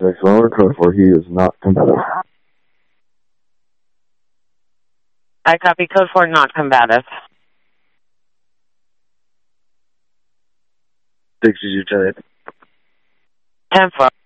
Excellent code for he is not combative. I copy code 4, not combative. 60 Lieutenant. 10-4.